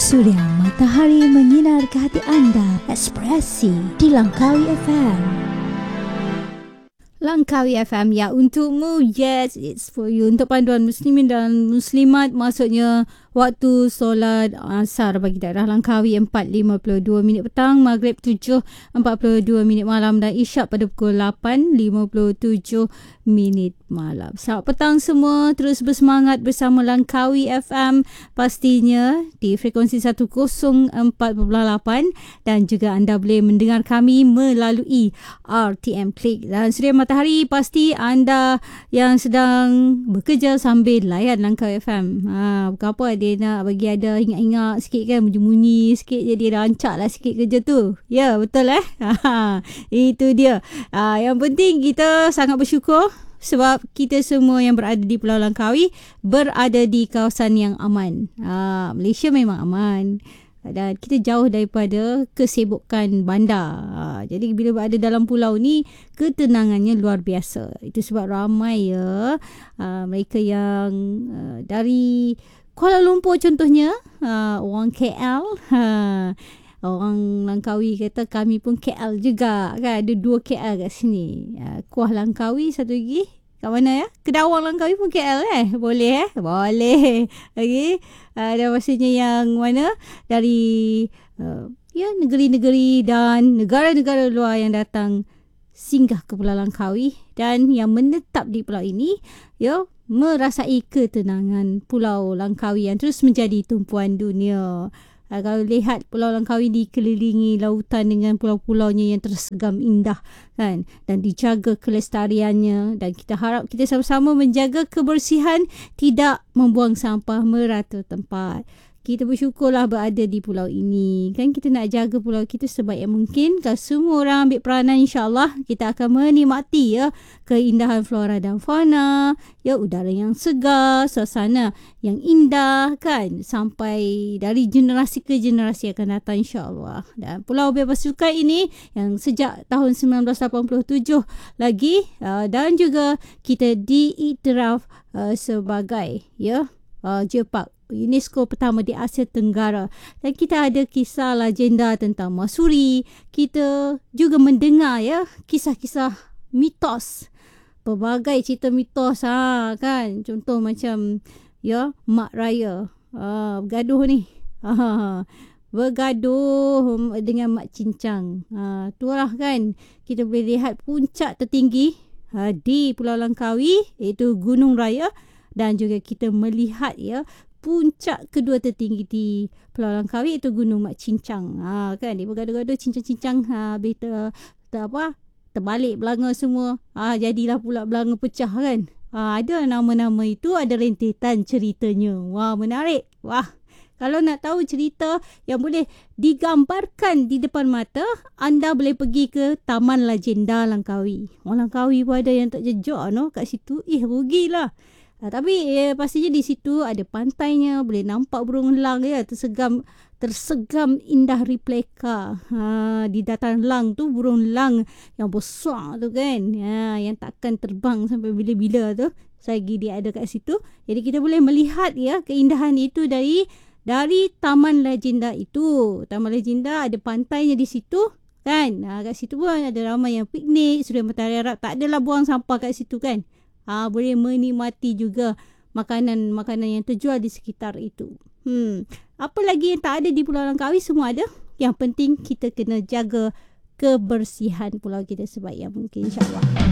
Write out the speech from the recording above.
Surya matahari menyinar ke hati anda. Ekspresi di Langkawi FM. Langkawi FM, ya, untukmu. Yes, it's for you. Untuk panduan muslimin dan muslimat, maksudnya waktu solat asar bagi daerah Langkawi 4.52 minit petang, Maghrib 7.42 minit malam dan Isyak pada pukul 8.57 minit malam. Selamat petang semua. Terus bersemangat bersama Langkawi FM pastinya di frekuensi 104.8 dan juga anda boleh mendengar kami melalui RTM Klik. Dan Surya Matahari, pasti anda yang sedang bekerja sambil layan Langkawi FM. Bukan apa, dia nak bagi ada ingat-ingat sikit kan, bunyi-bunyi sikit jadi rancak lah sikit kerja tu. Ya, betul itu dia. Yang penting kita sangat bersyukur sebab kita semua yang berada di Pulau Langkawi berada di kawasan yang aman. Malaysia memang aman dan kita jauh daripada kesibukan bandar. Jadi bila berada dalam pulau ni, ketenangannya luar biasa. Itu sebab ramai mereka yang dari Kuala Lumpur contohnya, orang KL, orang Langkawi kata kami pun KL juga kan, ada 2 KL kat sini. Kuah Langkawi, satu lagi kat mana ya? Kedawang Langkawi pun KL boleh boleh. Okey. Dan maksudnya yang mana dari negeri-negeri dan negara-negara luar yang datang singgah ke Pulau Langkawi dan yang menetap di pulau ini merasai ketenangan Pulau Langkawi yang terus menjadi tumpuan dunia. Kalau lihat Pulau Langkawi dikelilingi lautan dengan pulau-pulaunya yang tersegam indah kan, dan dijaga kelestariannya, dan kita harap kita sama-sama menjaga kebersihan, tidak membuang sampah merata tempat. Kita bersyukurlah berada di pulau ini kan, kita nak jaga pulau kita sebaik yang mungkin. Kalau semua orang ambil peranan, insya-Allah kita akan menikmati keindahan flora dan fauna, udara yang segar, suasana yang indah kan, sampai dari generasi ke generasi akan datang, insya-Allah. Dan Pulau Bebas Cukai ini yang sejak tahun 1987 lagi, dan juga kita diiktiraf sebagai geopark UNESCO pertama di Asia Tenggara. Dan kita ada kisah legenda tentang Masuri. Kita juga mendengar kisah-kisah mitos, pelbagai cerita mitos kan. Contoh macam Mak Raya bergaduh ni. Bergaduh dengan Mak Cincang. Itulah kan, kita boleh lihat puncak tertinggi di Pulau Langkawi iaitu Gunung Raya, dan juga kita melihat puncak kedua tertinggi di Pulau Langkawi itu Gunung Mak Cincang. Kan dia bergaduh-gaduh cincang-cincang, habis terbalik belanga semua. Jadilah pula belanga pecah kan. Ada nama-nama itu, ada rentetan ceritanya. Wah, menarik. Wah, kalau nak tahu cerita yang boleh digambarkan di depan mata, anda boleh pergi ke Taman Legenda Langkawi. Orang Langkawi pun ada yang tak jejak kat situ. Rugilah. Tapi pastinya di situ ada pantainya, boleh nampak burung elang tersegam indah replika. Di dataran elang tu, burung elang yang besar tu kan, yang takkan terbang sampai bila-bila tu, selagi dia ada kat situ. Jadi kita boleh melihat keindahan itu dari Taman Legenda itu. Taman Legenda ada pantainya di situ kan. Kat situ pun ada ramai yang piknik, Surya Matahari Arab. Tak adalah buang sampah kat situ kan. Boleh menikmati juga makanan-makanan yang terjual di sekitar itu. Apa lagi yang tak ada di Pulau Langkawi? Semua ada. Yang penting kita kena jaga kebersihan pulau kita sebaik yang mungkin, insya-Allah.